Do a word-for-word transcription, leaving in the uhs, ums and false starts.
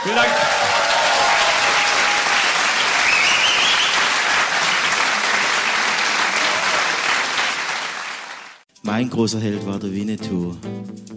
Vielen Dank. Mein großer Held war der Winnetou.